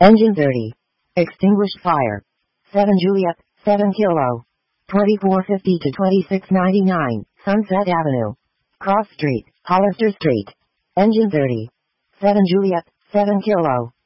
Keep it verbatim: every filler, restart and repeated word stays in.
Engine thirty. Extinguished fire. seven Juliet, seven Kilo. twenty-four fifty to twenty-six ninety-nine, Sunset Avenue. Cross Street, Hollister Street. Engine thirty. seven Juliet, seven Kilo.